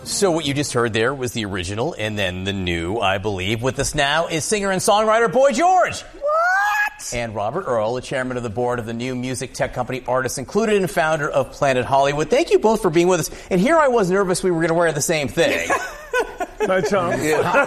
So what you just heard there was the original and then the new, I believe. With us now is singer and songwriter Boy George. What? And Robert Earl, the chairman of the board of the new music tech company Artists Included and founder of Planet Hollywood. Thank you both for being with us. And here I was nervous we were going to wear the same thing. No chance.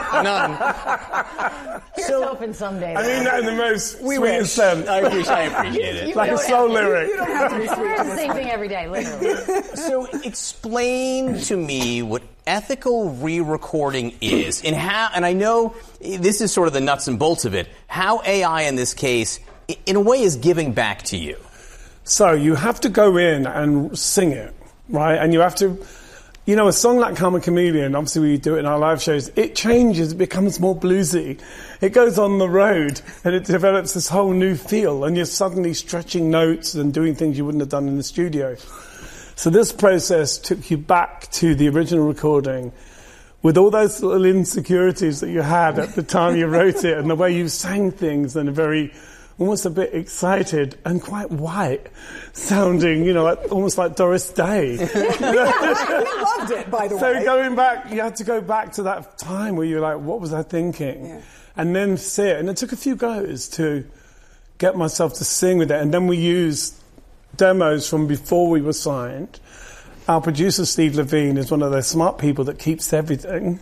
None. Here's hoping someday. I mean that in the most sweetest sense. I appreciate it. Like a slow lyric. You don't have to be sweet. It's the same thing every day, literally. So explain to me what ethical re-recording is and how, and I know this is sort of the nuts and bolts of it, how AI in this case, in a way, is giving back to you. So you have to go in and sing it, right? And you have to, you know, a song like Karma Chameleon, obviously we do it in our live shows, it changes, it becomes more bluesy. It goes on the road and it develops this whole new feel and you're suddenly stretching notes and doing things you wouldn't have done in the studio. So this process took you back to the original recording with all those little insecurities that you had at the time you wrote it and the way you sang things and a very, almost a bit excited and quite white sounding, you know, almost like Doris Day. We loved it, by the way. So going back, you had to go back to that time where you're like, what was I thinking? Yeah. And then see it. And it took a few goes to get myself to sing with it. And then we used demos from before we were signed. Our producer, Steve Levine, is one of those smart people that keeps everything.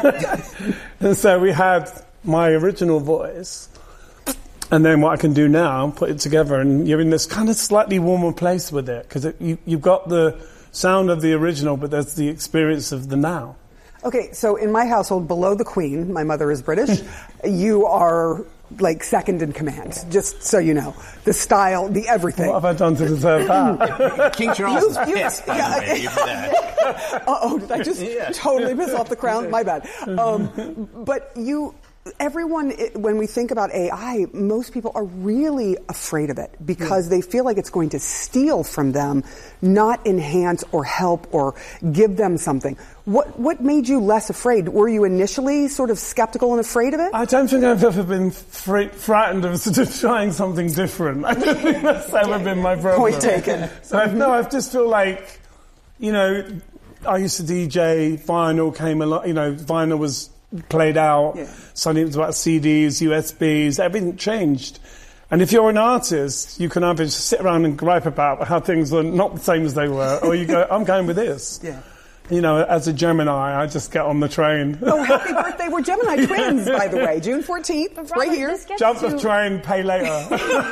And so we had my original voice, and then what I can do now, put it together, and you're in this kind of slightly warmer place with it, because you've got the sound of the original, but there's the experience of the now. Okay, so in my household, below the Queen, my mother is British, you are like second in command, just so you know. The style, the everything. What have I done to deserve that? King Charles is pissed, by the way, for that. Uh-oh, did I just totally piss off the crown? My bad. But everyone, when we think about AI, most people are really afraid of it because they feel like it's going to steal from them, not enhance or help or give them something. What made you less afraid? Were you initially sort of skeptical and afraid of it? I don't think I've ever been frightened of sort of trying something different. I don't think that's ever been my problem. Point taken. So I just feel like, you know, I used to DJ, vinyl came along, you know, vinyl was played out, suddenly it was about CDs, USBs, everything changed. And if you're an artist, you can either just sit around and gripe about how things are not the same as they were, or you go, I'm going with this. Yeah. You know, as a Gemini, I just get on the train. Oh, happy birthday. We're Gemini twins, by the way. June 14th, Robert, right here. Jump the train, pay later.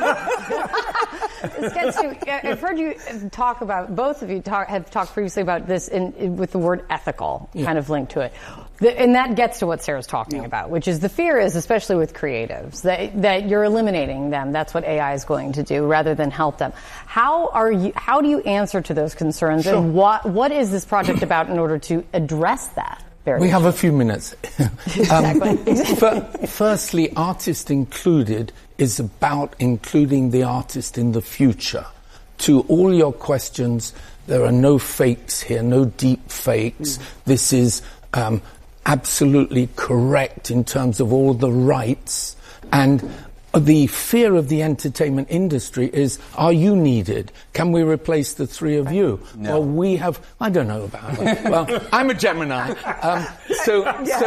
This gets to, I've heard you talk about, both of you have talked previously about this with the word ethical kind of linked to it. And that gets to what Sarah's talking about, which is the fear is, especially with creatives, that you're eliminating them. That's what AI is going to do rather than help them. How do you answer to those concerns? Sure. And what is this project about in order to address that? We have a few minutes. Exactly. Firstly, Artist Included is about including the artist in the future. To all your questions, there are no fakes here, no deep fakes. This is absolutely correct in terms of all the rights. And the fear of the entertainment industry is, are you needed? Can we replace the three of you? No. Well, we have, I don't know about it. Well, I'm a Gemini. So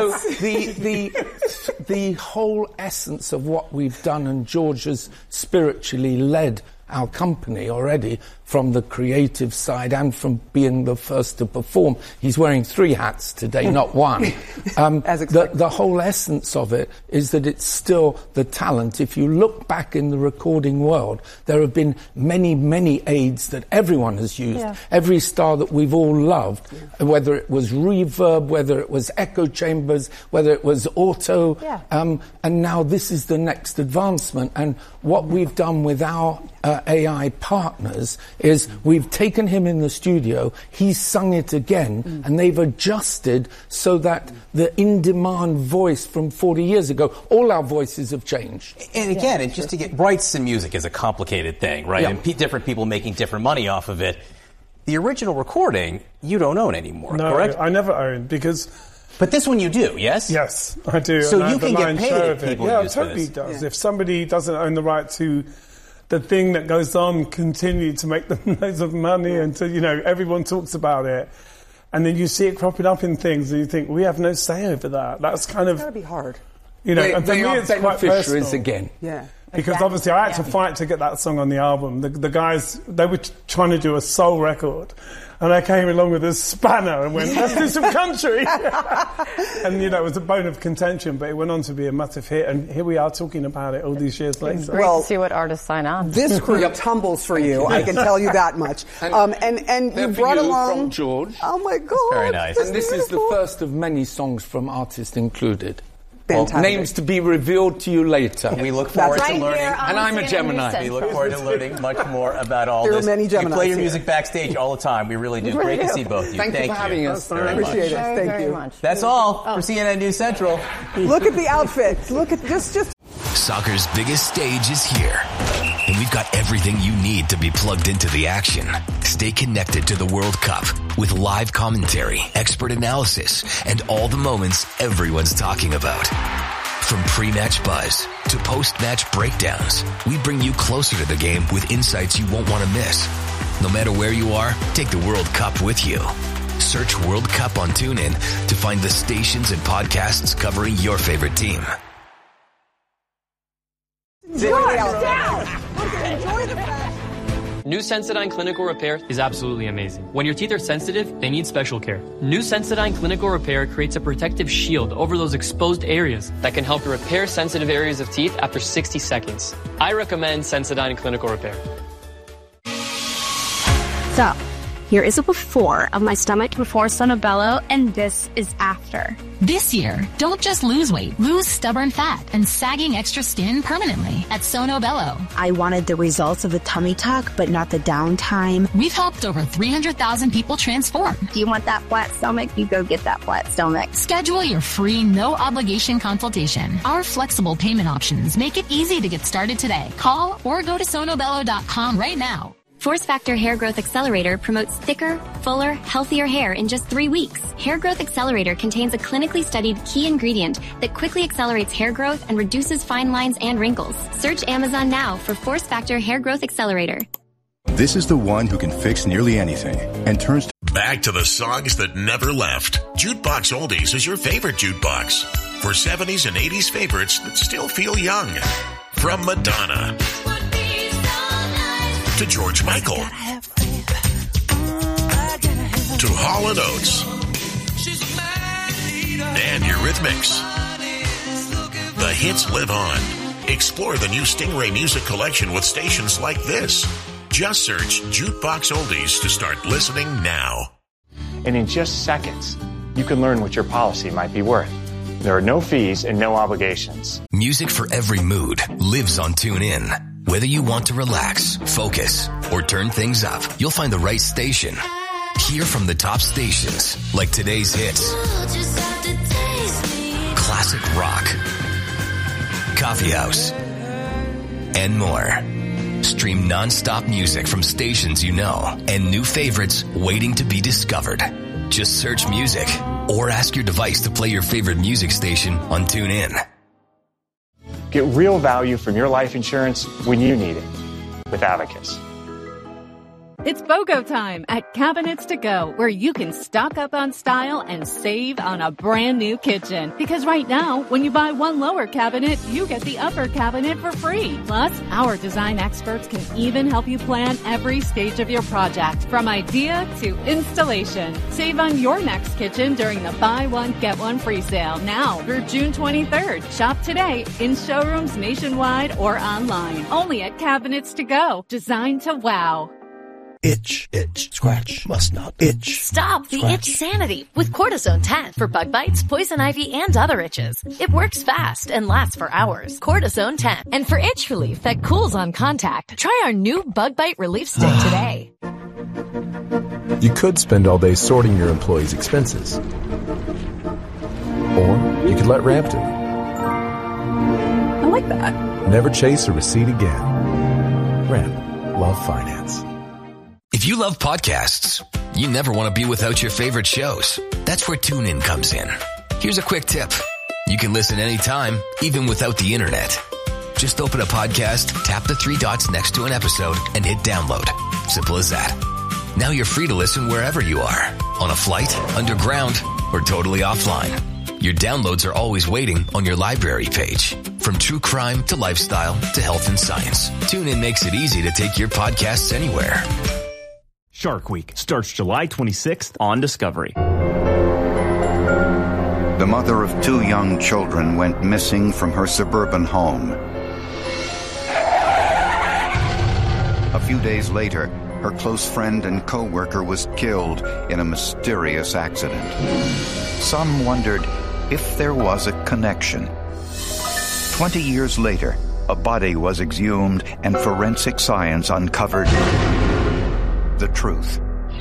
the whole essence of what we've done, and George has spiritually led our company already from the creative side and from being the first to perform. He's wearing 3 hats today, not one. The whole essence of it is that it's still the talent. If you look back in the recording world, there have been many, many aids that everyone has used. Yeah. Every star that we've all loved, whether it was reverb, whether it was echo chambers, whether it was auto. Yeah. And now this is the next advancement. And what we've done with our AI partners is we've taken him in the studio, he's sung it again, and they've adjusted so that the in-demand voice from 40 years ago, all our voices have changed. And again, and just to get rights in music is a complicated thing, right? Yeah. And different people making different money off of it. The original recording, you don't own anymore, correct? I never owned because... But this one you do, yes? Yes, I do. So you can get paid if people use totally this. Does. Yeah. If somebody doesn't own the right to the thing that goes on continue to make them loads of money and to, you know, everyone talks about it. and then you see it cropping up in things, and you think, we have no say over that. That's kind of... It's got to be hard. You know, and for me, it's quite personal. Again. Yeah. Because obviously I had to fight to get that song on the album. The guys, they were trying to do a soul record. And I came along with a spanner and went, let's do some country. And, you know, it was a bone of contention, but it went on to be a massive hit. And here we are talking about it all these years later. It's great to see what artists sign on. This group tumbles for you, I can tell you that much. And you brought along... from George. Oh, my God. Very nice. And this is the first of many songs from Artists Included. Fantastic. Names to be revealed to you later. We look forward to learning. And I'm a Gemini. We look forward to learning much more about all there this. Are many Geminis. You play your here. music backstage all the time. We really do. Great to see both of you. Thank you for having us. Very much. Appreciate it. Thank very you. much. That's all for CNN News Central. Look at the outfits. Look at just. Soccer's biggest stage is here, and we've got everything you need to be plugged into the action. Stay connected to the World Cup with live commentary, expert analysis, and all the moments everyone's talking about. From pre-match buzz to post-match breakdowns, we bring you closer to the game with insights you won't want to miss. No matter where you are, take the World Cup with you. Search World Cup on TuneIn to find the stations and podcasts covering your favorite team. New Sensodyne Clinical Repair is absolutely amazing. When your teeth are sensitive, they need special care. New Sensodyne Clinical Repair creates a protective shield over those exposed areas that can help repair sensitive areas of teeth after 60 seconds. I recommend Sensodyne Clinical Repair. So, here is a before of my stomach before Sono Bello, and this is after. This year, don't just lose weight, lose stubborn fat and sagging extra skin permanently at Sono Bello. I wanted the results of a tummy tuck, but not the downtime. We've helped over 300,000 people transform. Do you want that flat stomach? You go get that flat stomach. Schedule your free, no-obligation consultation. Our flexible payment options make it easy to get started today. Call or go to sonobello.com right now. Force Factor Hair Growth Accelerator promotes thicker, fuller, healthier hair in just 3 weeks. Hair Growth Accelerator contains a clinically studied key ingredient that quickly accelerates hair growth and reduces fine lines and wrinkles. Search Amazon now for Force Factor Hair Growth Accelerator. This is the one who can fix nearly anything and turns back to the songs that never left. Jukebox Oldies is your favorite jukebox for 70s and 80s favorites that still feel young. From Madonna to George Michael, to Hall & Oates, and Eurythmics. The hits live on. Explore the new Stingray music collection with stations like this. Just search Jukebox Oldies to start listening now. And in just seconds, you can learn what your policy might be worth. There are no fees and no obligations. Music for every mood lives on TuneIn. Whether you want to relax, focus, or turn things up, you'll find the right station. Hear from the top stations, like today's hits, classic rock, coffee house, and more. Stream non-stop music from stations you know and new favorites waiting to be discovered. Just search music or ask your device to play your favorite music station on TuneIn. Get real value from your life insurance when you need it with Abacus. It's BOGO time at Cabinets to Go, where you can stock up on style and save on a brand new kitchen. Because right now, when you buy one lower cabinet, you get the upper cabinet for free. Plus, our design experts can even help you plan every stage of your project, from idea to installation. Save on your next kitchen during the buy one, get one free sale now through June 23rd. Shop today in showrooms nationwide or online. Only at Cabinets to Go. Designed to wow. Itch, scratch, must not itch. Stop the itch sanity with Cortisone 10 for bug bites, poison ivy, and other itches. It works fast and lasts for hours. Cortisone 10. And for itch relief that cools on contact, try our new bug bite relief stick today. You could spend all day sorting your employees' expenses. Or you could let Ramp do it. I like that. Never chase a receipt again. Ramp. Love finance. If you love podcasts, you never want to be without your favorite shows. That's where TuneIn comes in. Here's a quick tip. You can listen anytime, even without the internet. Just open a podcast, tap the 3 dots next to an episode, and hit download. Simple as that. Now you're free to listen wherever you are, on a flight, underground, or totally offline. Your downloads are always waiting on your library page. From true crime to lifestyle to health and science, TuneIn makes it easy to take your podcasts anywhere. Shark Week starts July 26th on Discovery. The mother of 2 young children went missing from her suburban home. A few days later, her close friend and co-worker was killed in a mysterious accident. Some wondered if there was a connection. 20 years later, a body was exhumed and forensic science uncovered the truth.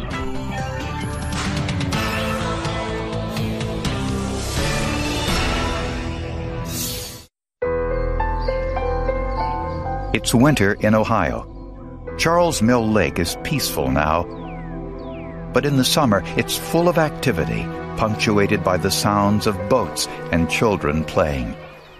It's winter in Ohio. Charles Mill Lake is peaceful now, but in the summer it's full of activity, punctuated by the sounds of boats and children playing.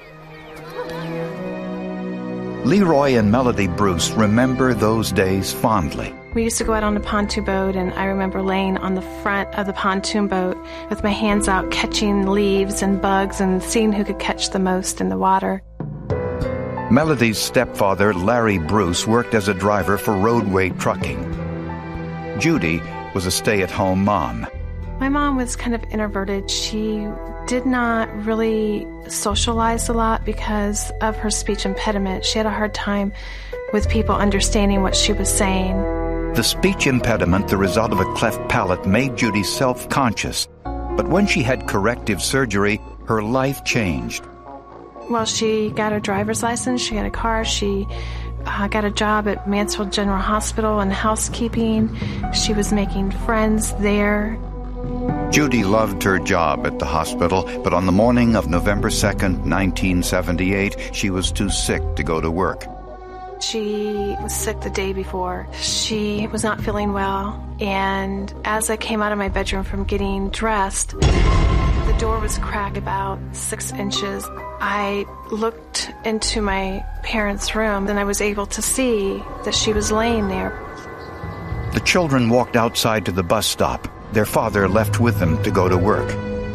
Leroy and Melody Bruce remember those days fondly. We used to go out on a pontoon boat, and I remember laying on the front of the pontoon boat with my hands out catching leaves and bugs and seeing who could catch the most in the water. Melody's stepfather, Larry Bruce, worked as a driver for roadway trucking. Judy was a stay-at-home mom. My mom was kind of introverted. She did not really socialize a lot because of her speech impediment. She had a hard time with people understanding what she was saying. The speech impediment, the result of a cleft palate, made Judy self-conscious. But when she had corrective surgery, her life changed. Well, she got her driver's license, she got a car, she got a job at Mansfield General Hospital in housekeeping. She was making friends there. Judy loved her job at the hospital, but on the morning of November 2nd, 1978, she was too sick to go to work. She was sick the day before. She was not feeling well, and as I came out of my bedroom from getting dressed, the door was cracked about 6 inches. I looked into my parents' room, and I was able to see that she was laying there. The children walked outside to the bus stop. Their father left with them to go to work.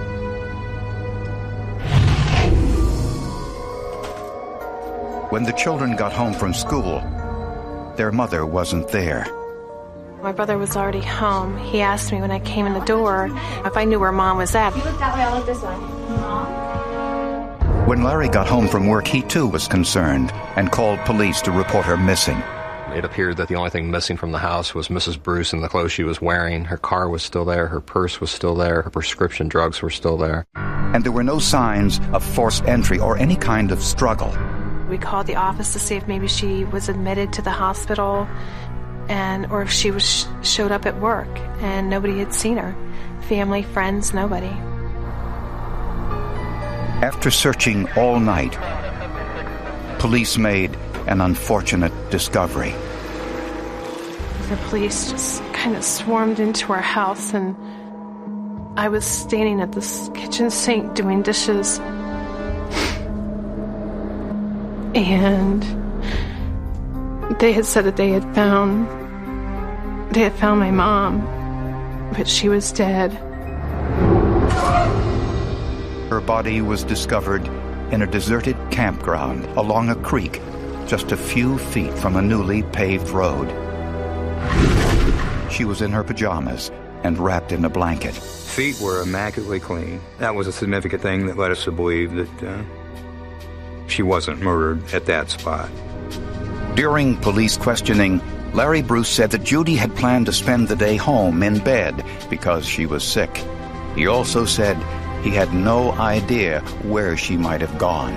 When the children got home from school, their mother wasn't there. My brother was already home. He asked me when I came in the door if I knew where Mom was at. You look that way, I'll look this way. When Larry got home from work, he too was concerned and called police to report her missing. It appeared that the only thing missing from the house was Mrs. Bruce and the clothes she was wearing. Her car was still there, her purse was still there, her prescription drugs were still there. And there were no signs of forced entry or any kind of struggle. We called the office to see if maybe she was admitted to the hospital or if she showed up at work, and nobody had seen her. Family, friends, nobody. After searching all night, police made an unfortunate discovery. The police just kind of swarmed into our house, and I was standing at this kitchen sink doing dishes. And they had said that they had found my mom, but she was dead. Her body was discovered in a deserted campground along a creek, just a few feet from a newly paved road. She was in her pajamas and wrapped in a blanket. Feet were immaculately clean. That was a significant thing that led us to believe that she wasn't murdered at that spot. During police questioning, Larry Bruce said that Judy had planned to spend the day home in bed because she was sick. He also said he had no idea where she might have gone.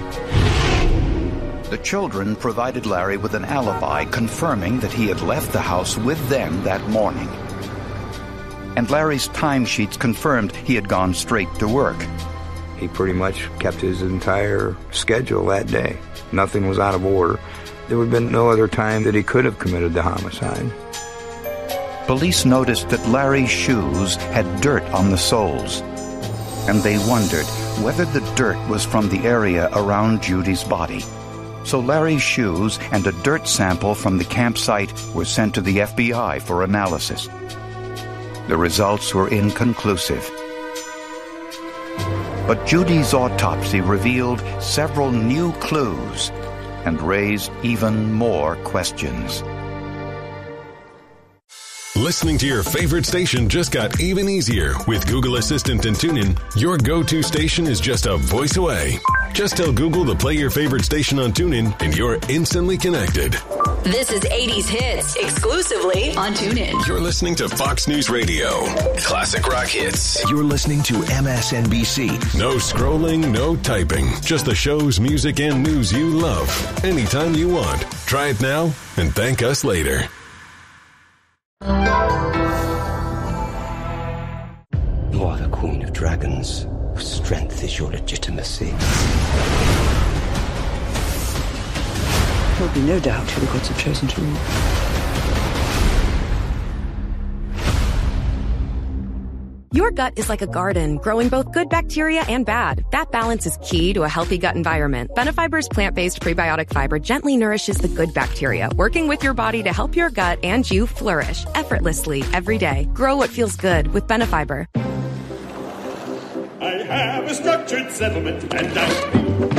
The children provided Larry with an alibi confirming that he had left the house with them that morning. And Larry's timesheets confirmed he had gone straight to work. He pretty much kept his entire schedule that day. Nothing was out of order. There would have been no other time that he could have committed the homicide. Police noticed that Larry's shoes had dirt on the soles, and they wondered whether the dirt was from the area around Judy's body. So Larry's shoes and a dirt sample from the campsite were sent to the FBI for analysis. The results were inconclusive. But Judy's autopsy revealed several new clues and raised even more questions. Listening to your favorite station just got even easier. With Google Assistant and TuneIn, your go-to station is just a voice away. Just tell Google to play your favorite station on TuneIn, and you're instantly connected. This is 80s Hits, exclusively on TuneIn. You're listening to Fox News Radio. Classic rock hits. You're listening to MSNBC. No scrolling, no typing. Just the shows, music, and news you love. Anytime you want. Try it now and thank us later. You are the Queen of Dragons. Strength is your legitimacy. There will be no doubt who the gods have chosen to rule. Your gut is like a garden, growing both good bacteria and bad. That balance is key to a healthy gut environment. Benefiber's plant-based prebiotic fiber gently nourishes the good bacteria, working with your body to help your gut and you flourish effortlessly every day. Grow what feels good with Benefiber. I have a structured settlement, and I